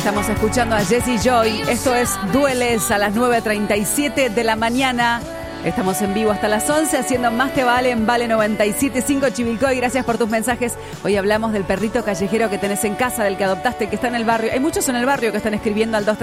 Estamos escuchando a Jessie Joy. Esto es Dueles a las 9:37 de la mañana. Estamos en vivo hasta las 11 haciendo Más Te Vale en Vale 97.5 Chivilcoy. Gracias por tus mensajes. Hoy hablamos del perrito callejero que tenés en casa, del que adoptaste, que está en el barrio. Hay muchos en el barrio que están escribiendo al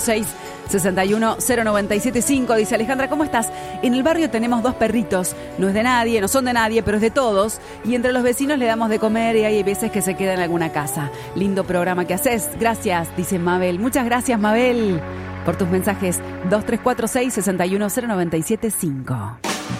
2346-610975. Dice Alejandra, ¿cómo estás? En el barrio tenemos 2 perritos. No es de nadie, no son de nadie, pero es de todos. Y entre los vecinos le damos de comer y hay veces que se queda en alguna casa. Lindo programa que haces. Gracias, dice Mabel. Muchas gracias, Mabel, por tus mensajes. 2346-610975.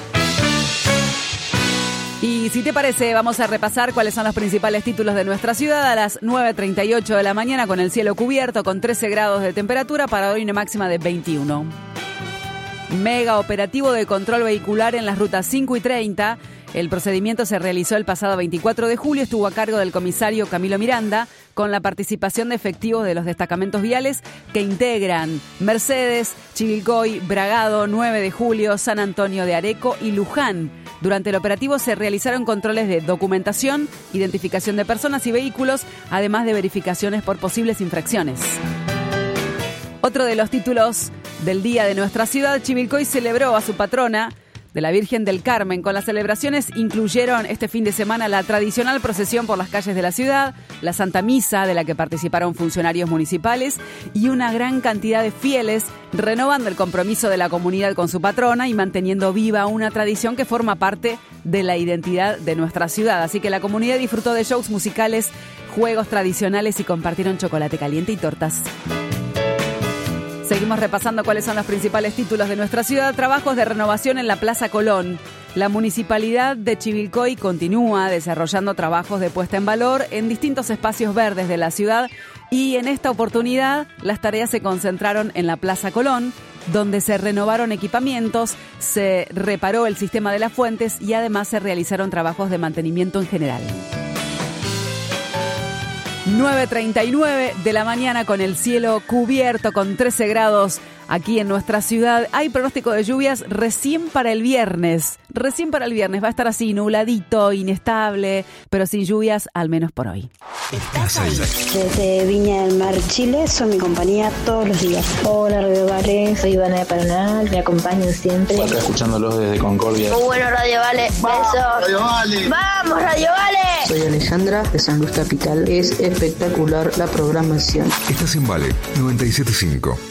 Y si te parece, vamos a repasar cuáles son los principales títulos de nuestra ciudad a las 9:38 de la mañana, con el cielo cubierto, con 13 grados de temperatura, para hoy una máxima de 21. Mega operativo de control vehicular en las rutas 5 y 30. El procedimiento se realizó el pasado 24 de julio, estuvo a cargo del comisario Camilo Miranda, con la participación de efectivos de los destacamentos viales que integran Mercedes, Chivilcoy, Bragado, 9 de julio, San Antonio de Areco y Luján. Durante el operativo se realizaron controles de documentación, identificación de personas y vehículos, además de verificaciones por posibles infracciones. Otro de los títulos del día de nuestra ciudad, Chivilcoy celebró a su patrona, de la Virgen del Carmen. Con las celebraciones incluyeron este fin de semana la tradicional procesión por las calles de la ciudad, la Santa Misa, de la que participaron funcionarios municipales, y una gran cantidad de fieles, renovando el compromiso de la comunidad con su patrona y manteniendo viva una tradición que forma parte de la identidad de nuestra ciudad. Así que la comunidad disfrutó de shows musicales, juegos tradicionales y compartieron chocolate caliente y tortas. Seguimos repasando cuáles son los principales títulos de nuestra ciudad. Trabajos de renovación en la Plaza Colón. La Municipalidad de Chivilcoy continúa desarrollando trabajos de puesta en valor en distintos espacios verdes de la ciudad, y en esta oportunidad las tareas se concentraron en la Plaza Colón, donde se renovaron equipamientos, se reparó el sistema de las fuentes y además se realizaron trabajos de mantenimiento en general. 9:39 de la mañana, con el cielo cubierto, con 13 grados aquí en nuestra ciudad. Hay pronóstico de lluvias recién para el viernes. Va a estar así, nubladito, inestable, pero sin lluvias, al menos por hoy. Estás ahí. Desde Viña del Mar, Chile, son mi compañía todos los días. Hola, Radio Vale, soy Ivana de Paraná, me acompañan siempre. Acá escuchándolos desde Concordia. Muy bueno, Radio Vale. ¡Vamos, Besos. Radio Vale! ¡Vamos, Radio Vale! Soy Alejandra de San Luis Capital. Es espectacular la programación. Estás en Vale 97.5.